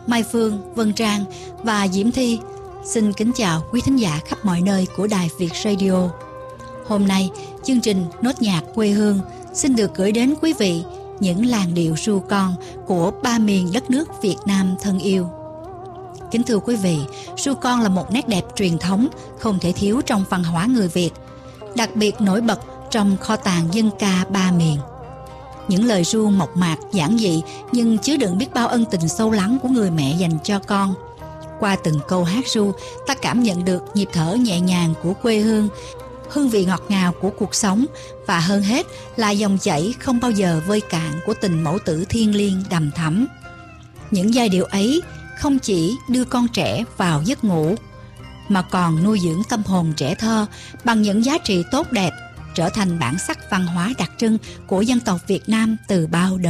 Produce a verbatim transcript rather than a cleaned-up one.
Mai Phương, Vân Trang và Diễm Thi xin kính chào quý thính giả khắp mọi nơi của Đài Việt Radio. Hôm nay, chương trình Nốt nhạc quê hương xin được gửi đến quý vị những làn điệu ru con của ba miền đất nước Việt Nam thân yêu. Kính thưa quý vị, ru con là một nét đẹp truyền thống không thể thiếu trong văn hóa người Việt, đặc biệt nổi bật trong kho tàng dân ca ba miền. Những lời ru mộc mạc, giản dị nhưng chứa đựng biết bao ân tình sâu lắng của người mẹ dành cho con. Qua từng câu hát ru, ta cảm nhận được nhịp thở nhẹ nhàng của quê hương, hương vị ngọt ngào của cuộc sống và hơn hết là dòng chảy không bao giờ vơi cạn của tình mẫu tử thiêng liêng đầm thắm. Những giai điệu ấy không chỉ đưa con trẻ vào giấc ngủ mà còn nuôi dưỡng tâm hồn trẻ thơ bằng những giá trị tốt đẹp, trở thành bản sắc văn hóa đặc trưng của dân tộc Việt Nam từ bao đời.